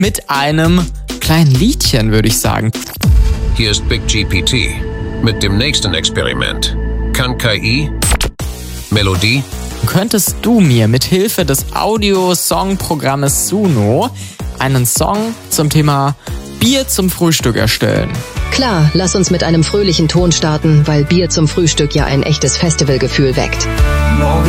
mit einem kleinen Liedchen, würde ich sagen. Hier ist Big GPT mit dem nächsten Experiment. Kann KI Melodie? Könntest du mir mit Hilfe des Audio-Song-Programmes Suno einen Song zum Thema Bier zum Frühstück erstellen? Klar, lass uns mit einem fröhlichen Ton starten, weil Bier zum Frühstück ja ein echtes Festivalgefühl weckt. Morgen